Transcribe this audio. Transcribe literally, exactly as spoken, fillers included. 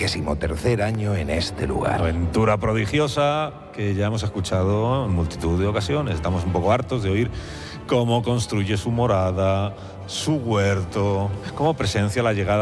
vigésimo tercer año en este lugar. Aventura prodigiosa que ya hemos escuchado en multitud de ocasiones. Estamos un poco hartos de oír cómo construye su morada, su huerto, cómo presencia la llegada